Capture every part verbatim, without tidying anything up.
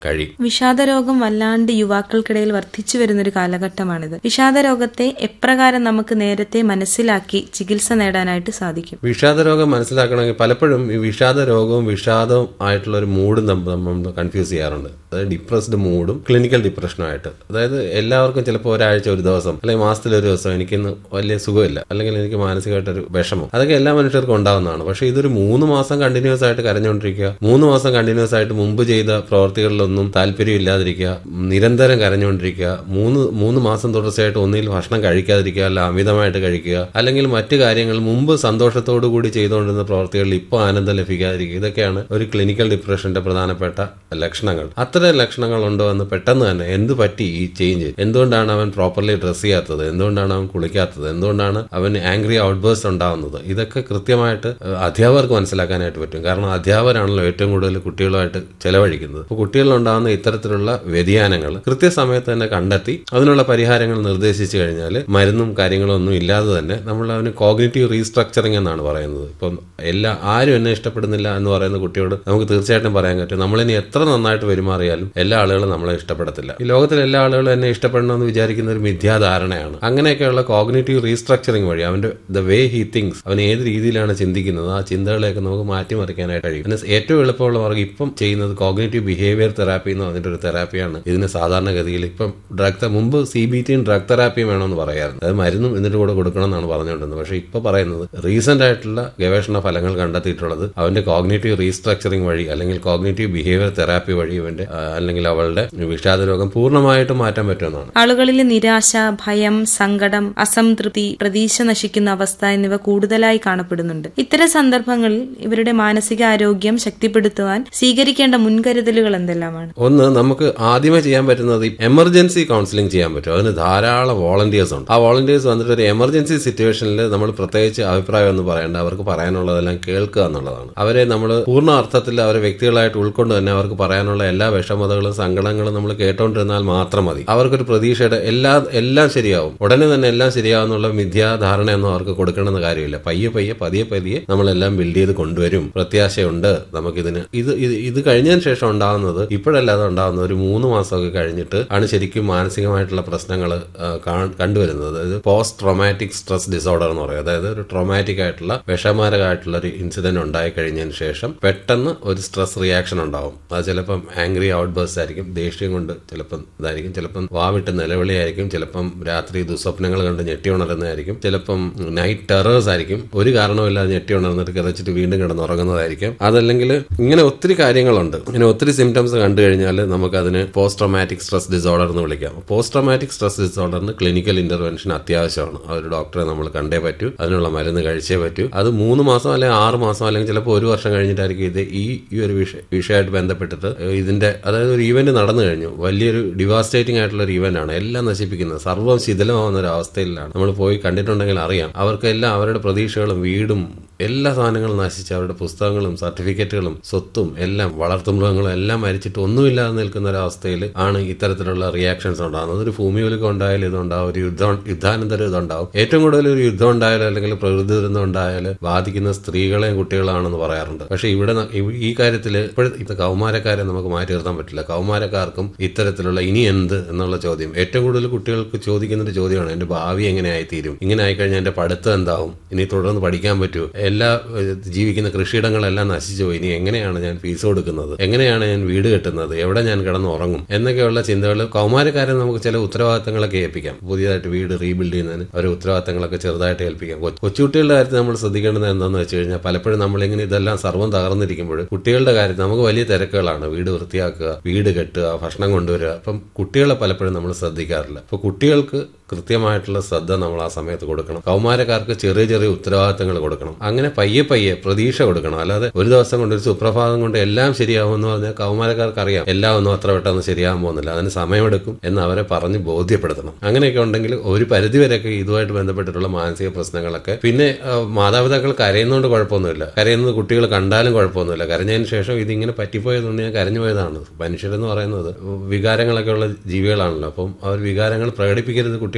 കഴിയും. വിഷാദരോഗം വല്ലാണ്ട് യുവാക്കൾക്കിടയിൽ വർദ്ധിച്ചു വരുന്നൊരു കാലഘട്ടമാണിത്. വിഷാദരോഗത്തെ എപ്രകാരം നമുക്ക് നേരത്തെ മനസ്സിലാക്കി ചികിത്സ നേടാനായിട്ട് സാധിക്കും? വിഷാദരോഗം മനസ്സിലാക്കണമെങ്കിൽ പലപ്പോഴും ഈ വിഷാദരോഗവും വിഷാദവും ആയിട്ടുള്ള ഒരു മൂഡും നമ്മൾ കൺഫ്യൂസ് ചെയ്യാറുണ്ട്. അതായത് ഡിപ്രസ്ഡ് മൂഡും ക്ലിനിക്കൽ ഡിപ്രഷനുമായിട്ട്. അതായത് എല്ലാവർക്കും ചിലപ്പോൾ ഒരാഴ്ച ഒരു ദിവസം അല്ലെങ്കിൽ മാസത്തിൽ ഒരു ദിവസം എനിക്കിന്ന് വലിയ സുഖമില്ല, അല്ലെങ്കിൽ എനിക്ക് മാനസികമായിട്ടൊരു വിഷമം, അതൊക്കെ എല്ലാ മനുഷ്യർക്കും ഉണ്ടാകുന്നതാണ്. പക്ഷേ ഇതൊരു മൂന്ന് മാസം കണ്ടിന്യൂസ് ആയിട്ട് കരഞ്ഞുകൊണ്ടിരിക്കുക, മൂന്ന് മാസം കണ്ടിന്യൂസ് ആയിട്ട് മുമ്പ് ചെയ്ത പ്രവർത്തികളിലൊന്നും താല്പര്യം ഇല്ലാതിരിക്കുക, നിരന്തരം കരഞ്ഞുകൊണ്ടിരിക്കുക, മൂന്ന് മൂന്ന് മാസം തുടർച്ചയായിട്ട് ഒന്നിൽ ഭക്ഷണം കഴിക്കാതിരിക്കുക, അല്ല അമിതമായിട്ട് കഴിക്കുക, അല്ലെങ്കിൽ മറ്റു കാര്യങ്ങൾ മുമ്പ് സന്തോഷത്തോടു കൂടി ചെയ്തുകൊണ്ടിരുന്ന പ്രവർത്തികളിൽ ഇപ്പോൾ ആനന്ദം ലഭിക്കാതിരിക്കുക, ഇതൊക്കെയാണ് ഒരു ക്ലിനിക്കൽ ഡിപ്രഷന്റെ പ്രധാനപ്പെട്ട ലക്ഷണങ്ങൾ. അത്തരം ലക്ഷണങ്ങൾ ഉണ്ടോ എന്ന് പെട്ടെന്ന് തന്നെ എന്ത് പറ്റി ഈ ചേഞ്ച്, എന്തുകൊണ്ടാണ് അവൻ പ്രോപ്പർലി ഡ്രസ് ചെയ്യാത്തത്, എന്തുകൊണ്ടാണ് അവൻ കുളിക്കാത്തത്, എന്തുകൊണ്ടാണ് അവൻ ആംഗ്രി ഔട്ട്ബേഴ്സ് ഉണ്ടാകുന്നത്, ഇതൊക്കെ കൃത്യമായിട്ട് അധ്യാപകർക്ക് മനസ്സിലാക്കാനായിട്ട് പറ്റും. കാരണം അധ്യാപകരാണല്ലോ ഏറ്റവും കൂടുതൽ കുട്ടികളുമായിട്ട് ചെലവഴിക്കുന്നത്. അപ്പോൾ കുട്ടികളിലുണ്ടാകുന്ന ഇത്തരത്തിലുള്ള വ്യതിയാനങ്ങൾ കൃത്യസമയത്ത് തന്നെ കണ്ടെത്തി അതിനുള്ള പരിഹാരങ്ങൾ നിർദ്ദേശിച്ചു കഴിഞ്ഞാൽ മരുന്നും കാര്യങ്ങളും ഒന്നും ഇല്ലാതെ തന്നെ നമ്മൾ അവന് കോഗ്നിറ്റീവ് റീസ്ട്രക്ചറിങ് എന്നാണ് പറയുന്നത്. ഇപ്പം എല്ലാ ആരും എന്നെ ഇഷ്ടപ്പെടുന്നില്ല എന്ന് പറയുന്ന കുട്ടിയോട് നമുക്ക് തീർച്ചയായിട്ടും പറയാൻ പറ്റും, നമ്മളിനി എത്ര നന്നായിട്ട് പെരുമാറിയാലും എല്ലാ ആളുകളും നമ്മളെ ഇഷ്ടപ്പെടത്തില്ല. ഈ ലോകത്തിലെ എല്ലാ ആളുകളും എന്നെ ഇഷ്ടപ്പെടണമെന്ന് വിചാരിക്കുന്ന ഒരു മിഥ്യാധാരണയാണ്. അങ്ങനെയൊക്കെയുള്ള കോഗ്നിറ്റീവ് റീസ്ട്രക്ചറിങ് വഴി അവന്റെ ദ വേ ഹി തിങ്സ്, അവൻ ഏത് രീതിയിലാണ് ചിന്തിക്കുന്നത്, ആ ചിന്തകളെയൊക്കെ നമുക്ക് മാറ്റിമറിക്കാനായിട്ട് കഴിയും. പിന്നെ ഏറ്റവും എളുപ്പമുള്ള മാർഗ്ഗം ഇപ്പം ചെയ്യുന്നത് കോഗ്നിറ്റീവ് ബിഹേവിയർ തെറാപ്പി എന്ന് പറഞ്ഞിട്ട് ഒരു തെറാപ്പിയാണ്. ഇതിന് സാധാരണഗതിയിൽ ഇപ്പം ഡ്രഗ് മുമ്പ് സി ബി ടിയും ഡ്രഗ് തെറാപ്പിയും വേണമെന്ന് പറയാറുണ്ട്. അത് മരുന്നും എന്നിട്ട് കൂടെ കൊടുക്കണം എന്നാണ് പറഞ്ഞുകൊണ്ടിരുന്നത്. പക്ഷേ ഇപ്പൊ പറയുന്നത് റീസെന്റ് ആയിട്ടുള്ള ഗവേഷണ ഫലങ്ങൾ കണ്ടെത്തിയിട്ടുള്ളത് അവന്റെ കോഗ്നിറ്റീവ് റീസ്ട്രക്ചറിങ് വഴി അല്ലെങ്കിൽ കോഗ്നിറ്റീവ് ബിഹേവിയർ തെറാപ്പി വഴി ഇവന്റെ അല്ലെങ്കിൽ അവളുടെ വിഷാദരോഗം പൂർണ്ണമായിട്ടും മാറ്റാൻ പറ്റുമെന്നാണ്. ആളുകളിൽ നിരാശ, ഭയം, സങ്കടം, അസംതൃപ്തി, പ്രതീക്ഷ നശിക്കുന്ന അവസ്ഥ എന്നിവ കൂടുതലായി കാണപ്പെടുന്നുണ്ട്. ഇത്തരം സന്ദർഭങ്ങളിൽ ഇവരുടെ മാനസികാരോഗ്യം ശക്തിപ്പെടുത്തുവാൻ സ്വീകരിക്കേണ്ട മുൻകരുതലുകൾ എന്തെല്ലാമാണ്? ഒന്ന്, നമുക്ക് ആദ്യമേ ചെയ്യാൻ പറ്റുന്നത് എമർജൻസി കൗൺസിലിംഗ് ചെയ്യാൻ പറ്റും. അതിന് ധാരാളം വോളണ്ടിയേഴ്സ് ഉണ്ട്. ആ വോളണ്ടിയേഴ്സ് വന്നിട്ട് ഒരു എമർജൻസി സിറ്റുവേഷനിൽ നമ്മൾ പ്രത്യേകിച്ച് അഭിപ്രായം ഒന്നും പറയേണ്ട, അവർക്ക് പറയാനുള്ളതെല്ലാം കേൾക്കുക എന്നുള്ളതാണ്. അവരെ നമ്മൾ പൂർണ്ണ അർത്ഥത്തിൽ അവരെ വ്യക്തികളായിട്ട് ഉൾക്കൊണ്ട് തന്നെ അവർക്ക് പറയാനുള്ള എല്ലാ വിഷമതകളും സങ്കടങ്ങളും നമ്മൾ കേട്ടോണ്ടിരുന്നാൽ മാത്രം മതി. അവർക്കൊരു പ്രതീക്ഷയുടെ എല്ലാ എല്ലാം ശരിയാവും, ഉടനെ തന്നെ എല്ലാം ശരിയാവുന്നുള്ള മിഥ്യാധാരണയൊന്നും അവർക്ക് കൊടുക്കണമെന്ന കാര്യമില്ല. പയ്യെ പയ്യെ പതിയെ പതിയെ നമ്മളെല്ലാം ബിൽഡ് ചെയ്ത് കൊണ്ടുവരും. പ്രത്യാശയുണ്ട് നമുക്കിതിന്. ഇത് ഇത് കഴിഞ്ഞതിന് ശേഷം ഉണ്ടാകുന്നത്, ഇപ്പോഴല്ലാതെ ഉണ്ടാകുന്നത് ഒരു മൂന്ന് മാസമൊക്കെ കഴിഞ്ഞിട്ട് ആണ് ശരിക്കും മാനസികമായിട്ടുള്ള പ്രശ്നങ്ങൾ കണ്ടുവരുന്നത്. അതായത് പോസ്റ്റ് ട്രോമാറ്റിക് സ്ട്രെസ് ഡിസോർഡർ എന്ന് പറയും. അതായത് ഒരു ട്രോമാറ്റിക് ആയിട്ടുള്ള വിഷമാരകമായിട്ടുള്ള ഒരു ഇൻസിഡന്റ് ഉണ്ടായി കഴിഞ്ഞതിന് ശേഷം പെട്ടെന്ന് ഒരു സ്ട്രെസ് റിയാക്ഷൻ ഉണ്ടാവും. അത് ചിലപ്പം ആംഗ്രി ഔട്ട് ബേഴ്സ് ആയിരിക്കും, ദേഷ്യം കൊണ്ട് ചിലപ്പം ഇതായിരിക്കും, ചിലപ്പം വാവിട്ട് നിലവിളിയായിരിക്കും, ചിലപ്പം രാത്രി ദുസ്വപ്നങ്ങൾ കണ്ട് ഞെട്ടി ഉണരുന്നതായിരിക്കും, ചിലപ്പം നൈറ്റ് ടെറേഴ്സ് ആയിരിക്കും, ഒരു കാരണവുമില്ലാതെ ഞെട്ടി ഉണർന്നിട്ട് കിതച്ചിട്ട് വീണ്ടും കിടന്നുറങ്ങുന്നതായിരിക്കും. അതല്ലെങ്കിൽ ഇങ്ങനെ ഒത്തിരി കാര്യങ്ങളുണ്ട്. ഇങ്ങനെ ഒത്തിരി സിംറ്റംസ് കണ്ടു കഴിഞ്ഞാൽ നമുക്ക് അതിന് പോസ്റ്റ് ട്രോമാറ്റിക് സ്ട്രെസ് ഡിസോർഡർ എന്ന് വിളിക്കാം. Post traumatic stress ഡിസോർഡറിന് clinical intervention അത്യാവശ്യമാണ്. ആ ഒരു ഡോക്ടറെ നമ്മൾ കണ്ടേ പറ്റൂ, അതിനുള്ള മരുന്ന് കഴിച്ചേ പറ്റൂ. അത് മൂന്ന് മാസം അല്ലെങ്കിൽ ആറ് മാസം അല്ലെങ്കിൽ ചിലപ്പോൾ ഒരു വർഷം കഴിഞ്ഞിട്ടായിരിക്കും ഇത് ഈ ഈ ഒരു വിഷയമായിട്ട് ബന്ധപ്പെട്ടിട്ട് ഇതിന്റെ അതായത് ഒരു ഈവന്റ് നടന്നു കഴിഞ്ഞു, വലിയൊരു ഡിവാസ്റ്റേറ്റിംഗ് ആയിട്ടുള്ള ഒരു ഈവന്റ് ആണ്, എല്ലാം നശിപ്പിക്കുന്നത്, സർവ്വം ശിഥിലമാവുന്ന ഒരു അവസ്ഥയിലാണ് നമ്മൾ പോയി കണ്ടിട്ടുണ്ടെങ്കിൽ അറിയാം. അവർക്കെല്ലാം അവരുടെ പ്രതീക്ഷകളും വീടും എല്ലാ സാധനങ്ങളും നശിച്ച് അവരുടെ പുസ്തകങ്ങളും സർട്ടിഫിക്കറ്റുകളും സ്വത്തും എല്ലാം വളർത്തുമൃഗങ്ങളും എല്ലാം മരിച്ചിട്ട് ഒന്നുമില്ലാതെ നിൽക്കുന്ന ഒരവസ്ഥയിൽ ആണ് ഇത്തരത്തിലുള്ള റിയാക്ഷൻസ് ഉണ്ടാകുന്നത്. ഒരു ഭൂമിയൊലിക്കം ഉണ്ടായാലും ഇതുണ്ടാവും, ഒരു യുദ്ധം യുദ്ധാനന്തരം ഇതുണ്ടാവും. ഏറ്റവും കൂടുതൽ ഒരു യുദ്ധം ഉണ്ടായാലും അല്ലെങ്കിൽ പ്രകൃതി ദുരന്തം ഉണ്ടായാലും ബാധിക്കുന്ന സ്ത്രീകളെയും കുട്ടികളാണെന്ന് പറയാറുണ്ട്. പക്ഷെ ഇവിടെ ഈ കാര്യത്തിൽ ഇപ്പോഴത്തെ കൗമാരക്കാരെ നമുക്ക് മാറ്റി നിർത്താൻ പറ്റില്ല. കൗമാരക്കാർക്കും ഇത്തരത്തിലുള്ള ഇനി എന്ത് എന്നുള്ള ചോദ്യം ഏറ്റവും കൂടുതൽ കുട്ടികൾക്ക് ചോദിക്കുന്നൊരു ചോദ്യമാണ്, എന്റെ ഭാവി എങ്ങനെയായി തീരും, ഇങ്ങനെ ആയിക്കഴിഞ്ഞാൽ എന്റെ പഠിത്തം എന്താവും, ഇനി തുടർന്ന് പഠിക്കാൻ പറ്റുമോ, എല്ലാ ജീവിക്കുന്ന കൃഷിയിടങ്ങളെല്ലാം നശിച്ചു പോയി, ഇനി എങ്ങനെയാണ് ഞാൻ ഫീസ് കൊടുക്കുന്നത്, എങ്ങനെയാണ് ഞാൻ വീട് കെട്ടുന്നത്, എവിടെ ഞാൻ കിടന്ന് ഉറങ്ങും എന്നൊക്കെയുള്ള ചിന്തകൾ കൗമാരക്കാരെ നമുക്ക് ചില ഉത്തരവാദിത്തങ്ങളൊക്കെ ഏൽപ്പിക്കാം. പുതിയതായിട്ട് വീട് റീബിൽഡ് ചെയ്യുന്നതിന് അവരെ ഉത്തരവാദിത്തങ്ങളൊക്കെ ചെറുതായിട്ട് ഏൽപ്പിക്കാം. കൊച്ചുകുട്ടികളുടെ കാര്യത്തിൽ നമ്മൾ ശ്രദ്ധിക്കേണ്ടത് എന്താണെന്ന് വെച്ച് കഴിഞ്ഞാൽ പലപ്പോഴും നമ്മളിങ്ങനെ ഇതെല്ലാം സർവ്വം തകർന്നിരിക്കുമ്പോൾ കുട്ടികളുടെ കാര്യത്തിൽ നമുക്ക് വലിയ തിരക്കുകളാണ്. വീട് വൃത്തിയാക്കുക, വീട് കെട്ടുക, ഭക്ഷണം കൊണ്ടുവരിക. അപ്പം കുട്ടികളെ പലപ്പോഴും നമ്മൾ ശ്രദ്ധിക്കാറില്ല. അപ്പൊ കുട്ടികൾക്ക് കൃത്യമായിട്ടുള്ള ശ്രദ്ധ നമ്മൾ ആ സമയത്ത് കൊടുക്കണം. കൗമാരക്കാർക്ക് ചെറിയ ചെറിയ ഉത്തരവാദിത്തങ്ങൾ കൊടുക്കണം. അങ്ങനെ പയ്യെ പയ്യെ പ്രതീക്ഷ കൊടുക്കണം. അല്ലാതെ ഒരു ദിവസം കൊണ്ട് ഒരു സുപ്രഭാതം കൊണ്ട് എല്ലാം ശരിയാവുമെന്ന് പറഞ്ഞാൽ കൗമാരക്കാർക്ക് അറിയാം എല്ലാം ഒന്നും അത്ര പെട്ടെന്ന് ശരിയാകാൻ പോകുന്നില്ല, അതിന് സമയമെടുക്കും എന്ന് അവരെ പറഞ്ഞ് ബോധ്യപ്പെടുത്തണം. അങ്ങനെയൊക്കെ ഉണ്ടെങ്കിൽ ഒരു പരിധിവരെയൊക്കെ ഇതുമായിട്ട് ബന്ധപ്പെട്ടിട്ടുള്ള മാനസിക പ്രശ്നങ്ങളൊക്കെ, പിന്നെ മാതാപിതാക്കൾ കരയുന്നതുകൊണ്ട് കുഴപ്പമൊന്നുമില്ല, കരയുന്നത് കുട്ടികൾ കണ്ടാലും കുഴപ്പമൊന്നുമില്ല. കരഞ്ഞതിന് ശേഷം ഇതിങ്ങനെ പറ്റിപ്പോയതുകൊണ്ട് ഞാൻ കരഞ്ഞു പോയതാണ്. മനുഷ്യരെന്ന് പറയുന്നത് വികാരങ്ങളൊക്കെ ഉള്ള ജീവികളാണല്ലോ. അപ്പം അവർ വികാരങ്ങൾ പ്രകടിപ്പിക്കരുത് കുട്ടികൾ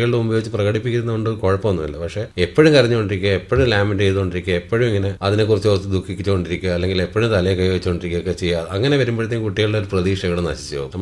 കുട്ടികളുടെ മുമ്പ് വെച്ച് പ്രകടിപ്പിക്കുന്നതുകൊണ്ട് കുഴപ്പമൊന്നുമില്ല. പക്ഷെ എപ്പോഴും കരഞ്ഞുകൊണ്ടിരിക്കുക, എപ്പോഴും ലാമെന്റ് ചെയ്തുകൊണ്ടിരിക്കുക, എപ്പോഴും ഇങ്ങനെ അതിനെക്കുറിച്ച് ഓർത്ത് ദുഃഖിച്ചുകൊണ്ടിരിക്കുക, അല്ലെങ്കിൽ എപ്പോഴും തലയെ കൈ വെച്ചുകൊണ്ടിരിക്കുകയൊക്കെ ചെയ്യുക, അങ്ങനെ വരുമ്പോഴത്തേക്കും കുട്ടികളുടെ ഒരു പ്രതീക്ഷ ഇവിടെ നശിച്ചു പോകും.